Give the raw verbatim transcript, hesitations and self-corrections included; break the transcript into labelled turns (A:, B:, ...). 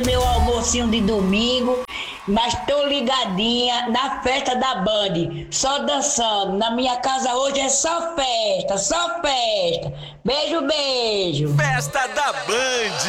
A: fazer meu almocinho de domingo, mas tô ligadinha na festa da Band, só dançando. Na minha casa hoje é só festa, só festa. Beijo, beijo.
B: Festa da Band.